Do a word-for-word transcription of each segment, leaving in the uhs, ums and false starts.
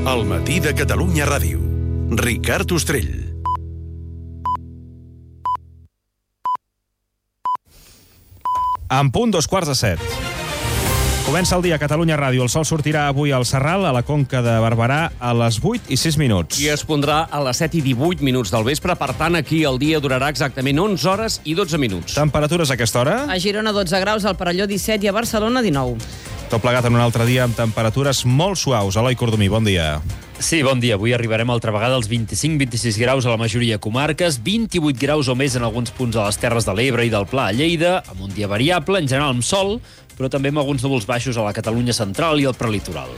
El matí de Catalunya Ràdio. Ricard Ostrell. En punt, dos quarts de set. Comença el dia a Catalunya Ràdio. El sol sortirà avui al Serral, a la Conca de Barberà, a les vuit i sis minuts. I es pondrà a les set i divuit minuts del vespre. Per tant, aquí el dia durarà exactament onze hores i dotze minuts. Temperatures a aquesta hora? A Girona, dotze graus, al Perelló, disset, i a Barcelona, dinou. Tot plegat en un altre dia amb temperatures molt suaus. Eloi Cordomí, bon dia. Sí, bon dia. Avui arribarem altra vegada als vint-i-cinc vint-i-sis graus a la majoria de comarques, vint-i-vuit graus o més en alguns punts de les Terres de l'Ebre i del Pla a Lleida, amb un dia variable, en general amb sol, però també amb alguns núvols baixos a la Catalunya central i al prelitoral.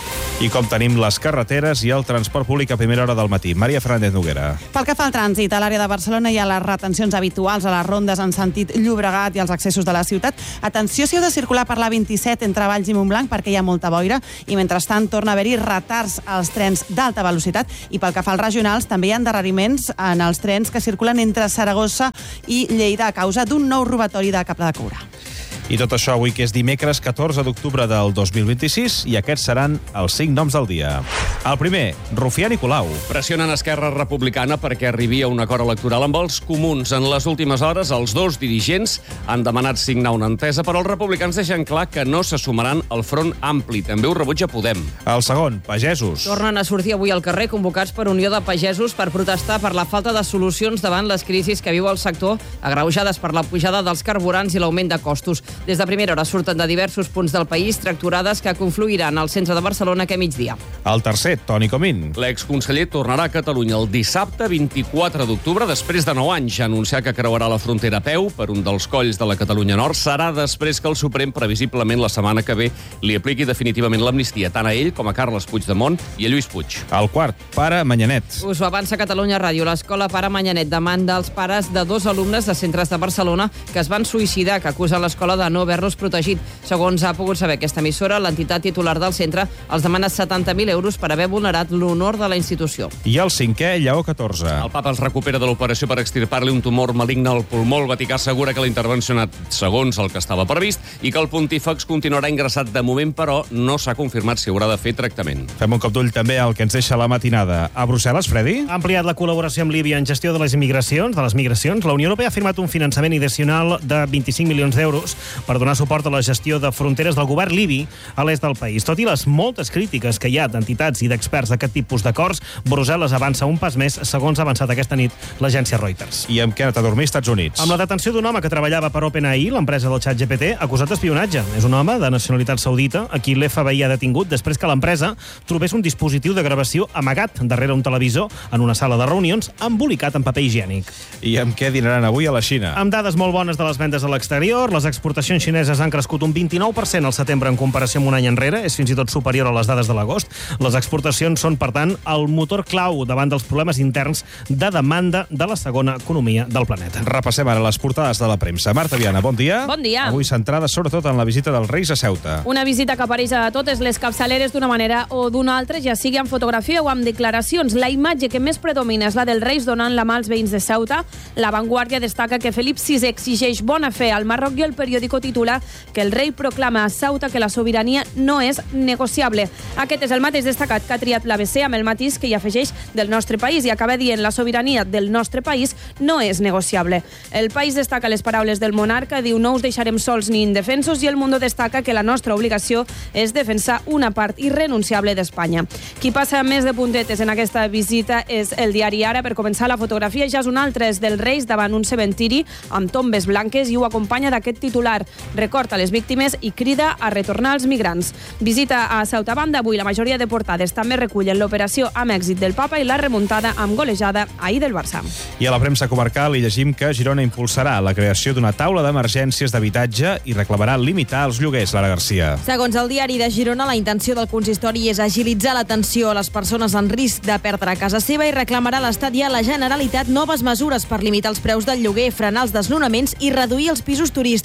I com tenim les carreteres i el transport públic a primera hora del matí. Maria Fernández Noguera. Pel que fa al trànsit, a l'àrea de Barcelona hi ha les retencions habituals a les rondes en sentit Llobregat i als accessos de la ciutat. Atenció si heu de circular per l'A vint-i-set entre Valls i Montblanc perquè hi ha molta boira i mentrestant torna a haver-hi retards als trens d'alta velocitat. I pel que fa als regionals també hi ha endarreriments en els trens que circulen entre Saragossa i Lleida a causa d'un nou robatori de cable de coure. I tot això avui, que és dimecres catorze d'octubre del dos mil vint-i-sis, i aquests seran els cinc noms del dia. El primer, Rufià Nicolau. Pressionen Esquerra Republicana perquè arribi a un acord electoral amb els comuns. En les últimes hores, els dos dirigents han demanat signar una entesa, però els republicans deixen clar que no se sumaran al Front Ampli. També ho rebutja Podem. El segon, Pagesos. Tornen a sortir avui al carrer convocats per Unió de Pagesos per protestar per la falta de solucions davant les crisis que viu el sector, agreujades per la pujada dels carburants i l'augment de costos. Des de primera hora surten de diversos punts del país tractorades que confluiran al centre de Barcelona aquest migdia. El tercer, Toni Comín. L'exconseller tornarà a Catalunya el dissabte vint-i-quatre d'octubre, després de nou anys. Ja anunciar que creuarà la frontera a peu per un dels colls de la Catalunya Nord serà després que el Suprem, previsiblement la setmana que ve, li apliqui definitivament l'amnistia, tant a ell com a Carles Puigdemont i a Lluís Puig. El quart, Pare Manyanet. Us ho avança Catalunya Ràdio. L'escola Pare Manyanet demanda als pares de dos alumnes de centres de Barcelona que es van suïcidar, que acusen l'escola de no haver-los protegit. Segons ha pogut saber aquesta emissora, l'entitat titular del centre els demana setanta mil euros per haver vulnerat l'honor de la institució. I el cinquè, Lleó catorze. El papa es recupera de l'operació per extirpar-li un tumor maligne al pulmó. El Vaticà assegura que la intervenció ha anat segons el que estava previst i que el pontífex continuarà ingressat de moment, però no s'ha confirmat si haurà de fer tractament. Fem un cop d'ull també al que ens deixa la matinada. A Brussel·les, Freddy? Ha ampliat la col·laboració amb Líbia en gestió de les immigracions, de les migracions. La Unió Europea ha firmat un finançament addicional de vint-i-cinc milions d'euros per donar suport a la gestió de fronteres del govern libi a l'est del país. Tot i les moltes crítiques que hi ha d'entitats i d'experts d'aquest tipus d'acords, Brussel·les avança un pas més, segons ha avançat aquesta nit l'agència Reuters. I amb què ha anat a dormir Estats Units? Amb la detenció d'un home que treballava per OpenAI, l'empresa del xat G P T, acusat d'espionatge. És un home de nacionalitat saudita a qui l'F B I ha detingut després que l'empresa trobés un dispositiu de gravació amagat darrere un televisor en una sala de reunions embolicat en paper higiènic. I amb què dinaran avui a la Xina? Amb dades molt bones de les vendes a l'exterior, les exportacions xineses han crescut un vint-i-nou per cent al setembre en comparació amb un any enrere, és fins i tot superior a les dades de l'agost. Les exportacions són, per tant, el motor clau davant dels problemes interns de demanda de la segona economia del planeta. Repassem ara les portades de la premsa. Marta Viana, bon dia. Bon dia. Avui centrada sobretot en la visita dels Reis a Ceuta. Una visita que apareix a totes les capçaleres d'una manera o d'una altra, ja sigui en fotografia o amb declaracions. La imatge que més predomina és la dels Reis donant la mà als veïns de Ceuta. La Vanguardia destaca que Felip sisè exigeix bona fe al Marroc i el periòdico titula que el rei proclama a Ceuta que la sobirania no és negociable. Aquest és el mateix destacat que ha triat l'A B C amb el matís que hi afegeix del nostre país i acaba dient la sobirania del nostre país no és negociable. El País destaca les paraules del monarca, diu no us deixarem sols ni indefensos, i el Mundo destaca que la nostra obligació és defensar una part irrenunciable d'Espanya. Qui passa més de puntetes en aquesta visita és el diari Ara. Per començar, la fotografia ja és una altra, és dels Reis davant un cementiri amb tombes blanques i ho acompanya d'aquest titular. Recorda les víctimes i crida a retornar els migrants. Visita a Ceuta. Banda, avui la majoria de portades també recullen l'operació amb èxit del papa i la remuntada amb golejada ahir del Barça. I a la premsa comarcal hi llegim que Girona impulsarà la creació d'una taula d'emergències d'habitatge i reclamarà limitar els lloguers. Lara Garcia. Segons el diari de Girona, la intenció del consistori és agilitzar l'atenció a les persones en risc de perdre casa seva i reclamarà a l'Estat i a la Generalitat noves mesures per limitar els preus del lloguer, frenar els desnonaments i reduir els pisos turístics. Ho va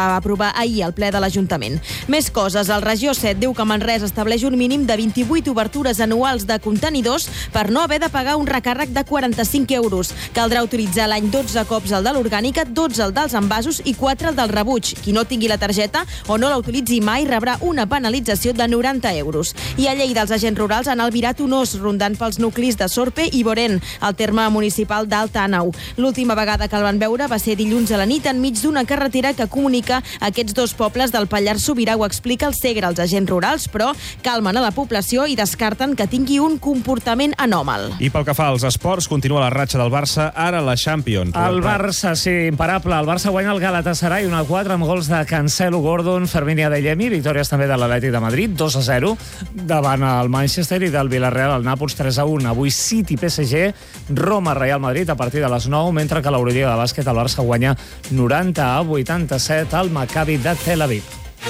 va aprovar ahir al ple de l'Ajuntament. Més coses. El Regió set diu que Manresa estableix un mínim de vint-i-vuit obertures anuals de contenidors per no haver de pagar un recàrrec de quaranta-cinc euros. Caldrà utilitzar l'any dotze cops el de l'orgànica, dotze el dels envasos i quatre el del rebuig. Qui no tingui la targeta o no la utilitzi mai rebrà una penalització de noranta euros. I a Lleida els agents rurals han albirat un os rondant pels nuclis de Sorpe i Borén, al terme municipal d'Alt Àneu. L'última vegada que el van veure va ser dilluns a la nit enmig d'una carretera que comunica aquests dos pobles del Pallars Sobirà. Ho explica el Segre als agents rurals, però calmen a la població i descarten que tingui un comportament anòmal. I pel que fa als esports, continua la ratxa del Barça, ara la Champions. El Barça, sí, imparable. El Barça guanya el Galatasaray un a quatre amb gols de Cancelo, Gordon, Fermín i Adeyemi, victòries també de l'Atlètic de Madrid, dos a zero, davant el Manchester i del Villarreal, el Nàpols tres a un. Avui City, P S G, Roma, Real Madrid a partir de les nou, mentre que l'Eurolliga de bàsquet el Barça guanya noranta a vuitanta-set al Maccabi de Tel Aviv.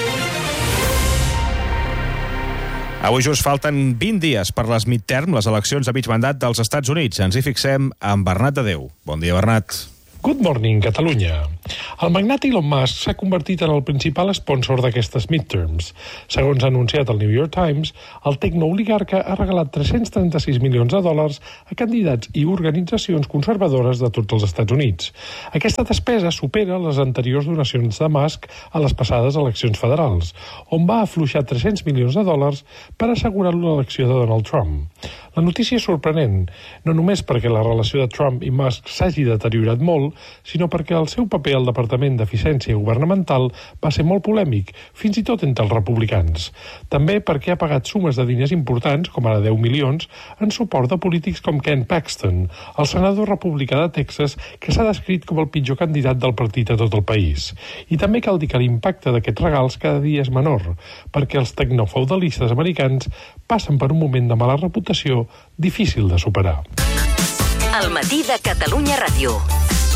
Avui just falten vint dies per les midterm, les eleccions a mig mandat dels Estats Units. Ens hi fixem amb Bernat de Déu. Bon dia, Bernat. Good morning, Catalunya. El magnat Elon Musk s'ha convertit en el principal sponsor d'aquestes midterms. Segons ha anunciat el New York Times, el tecnooligarca ha regalat tres-cents trenta-sis milions de dòlars a candidats i organitzacions conservadores de tots els Estats Units. Aquesta despesa supera les anteriors donacions de Musk a les passades eleccions federals, on va afluixar tres-cents milions de dòlars per assegurar l'elecció de Donald Trump. La notícia és sorprenent, no només perquè la relació de Trump i Musk s'hagi deteriorat molt, sinó perquè el seu paper al Departament d'Eficiència Governamental va ser molt polèmic, fins i tot entre els republicans. També perquè ha pagat sumes de diners importants, com ara deu milions, en suport de polítics com Ken Paxton, el senador republicà de Texas, que s'ha descrit com el pitjor candidat del partit a tot el país. I també cal dir que l'impacte d'aquests regals cada dia és menor, perquè els tecnofeudalistes americans passen per un moment de mala reputació difícil de superar. El matí de Catalunya Ràdio.